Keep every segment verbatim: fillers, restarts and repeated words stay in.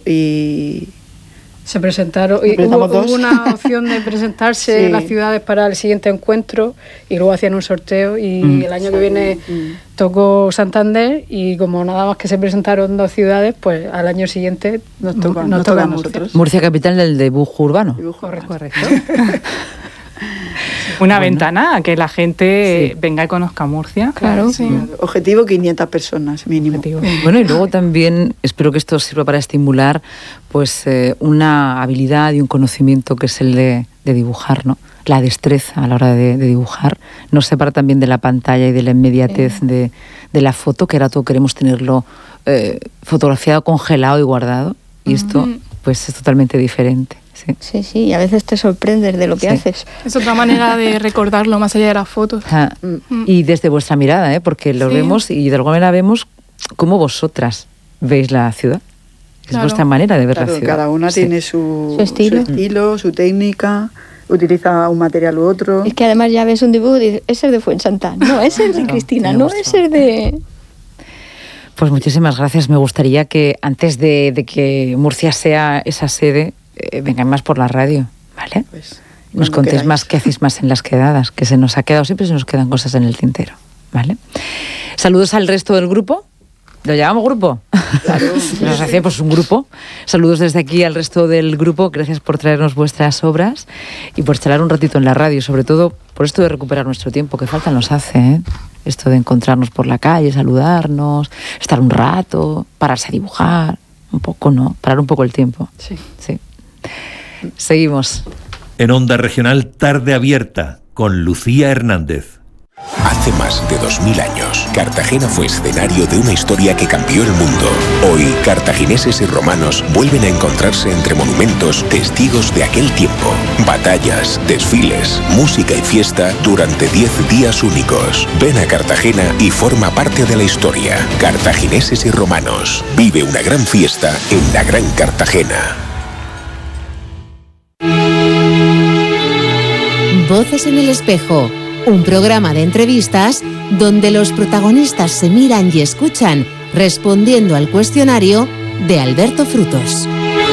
y... Se presentaron, y hubo, hubo una opción de presentarse sí. en las ciudades para el siguiente encuentro y luego hacían un sorteo y mm. el año que viene mm. tocó Santander y como nada más que se presentaron dos ciudades, pues al año siguiente nos toca, nos nos toca, toca Murcia. Nosotros. Murcia, capital del dibujo urbano. Dibujo correcto. correcto. Una bueno. ventana a que la gente sí. venga y conozca Murcia. Claro. Sí. Objetivo quinientas personas mínimo. Objetivo. Bueno, y luego también espero que esto sirva para estimular pues eh, una habilidad y un conocimiento que es el de, de dibujar, ¿no? La destreza a la hora de, de dibujar. Nos separa también de la pantalla y de la inmediatez sí. de, de la foto, que ahora todo queremos tenerlo eh, fotografiado, congelado y guardado. Y esto mm. pues es totalmente diferente. Sí. sí, sí, y a veces te sorprendes de lo que sí. haces. Es otra manera de recordarlo más allá de las fotos. Ah, mm. Y desde vuestra mirada, ¿eh? Porque lo sí. vemos y de alguna manera vemos cómo vosotras veis la ciudad. Es claro. vuestra manera de ver claro, la ciudad. Cada una sí. tiene su, su, estilo. su estilo, su técnica, utiliza un material u otro. Es que además ya ves un dibujo y dices, ese es de Fuensanta, no, ese es de Cristina, no, ese es de... Pues muchísimas gracias. Me gustaría que antes de, de que Murcia sea esa sede, eh, vengan más por la radio, ¿vale? Pues, nos contéis queráis. Más, qué hacéis más en las quedadas, que se nos ha quedado, siempre se nos quedan cosas en el tintero, ¿vale? Saludos al resto del grupo. ¿Lo llamamos grupo? Claro. Nos hacía pues un grupo. Saludos desde aquí al resto del grupo. Gracias por traernos vuestras obras y por charlar un ratito en la radio, sobre todo por esto de recuperar nuestro tiempo, que falta nos hace, ¿eh? Esto de encontrarnos por la calle, saludarnos, estar un rato, pararse a dibujar, un poco, ¿no? Parar un poco el tiempo. Sí. Sí. Seguimos. En Onda Regional, Tarde Abierta, con Lucía Hernández. Hace más de dos mil años, Cartagena fue escenario de una historia que cambió el mundo. Hoy, cartagineses y romanos vuelven a encontrarse entre monumentos, testigos de aquel tiempo. Batallas, desfiles, música y fiesta durante diez días únicos. Ven a Cartagena y forma parte de la historia. Cartagineses y romanos. Vive una gran fiesta en la Gran Cartagena. Voces en el espejo. Un programa de entrevistas donde los protagonistas se miran y escuchan respondiendo al cuestionario de Alberto Frutos.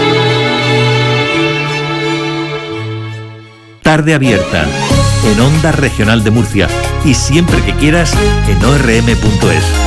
Tarde Abierta, en Onda Regional de Murcia y siempre que quieras en o erre eme punto es.